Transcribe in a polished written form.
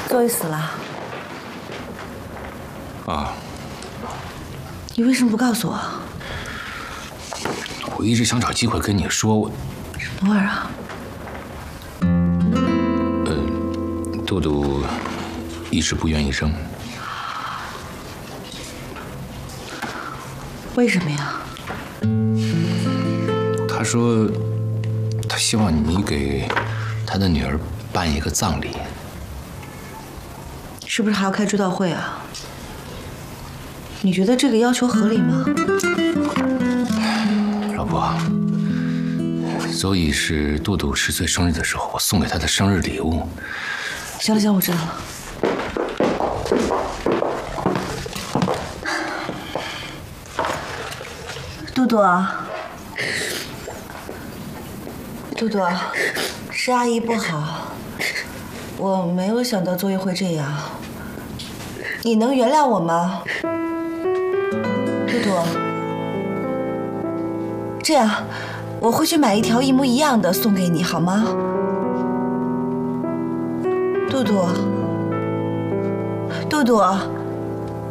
座椅死了。 啊。 你为什么不告诉我？ 我一直想找机会跟你说。 什么味儿啊？ 杜杜一直不愿意扔。 为什么呀？ 他说，他希望你给他的女儿办一个葬礼。 是不是还要开追悼会啊？你觉得这个要求合理吗？ 老婆，所以是杜杜10岁生日的时候，我送给他的生日礼物。 行了行了，我知道了。杜杜啊，杜杜，是阿姨不好，我没有想到作业会这样。你能原谅我吗？杜杜，这样，我会去买一条一模一样的送给你，好吗？杜杜，杜杜。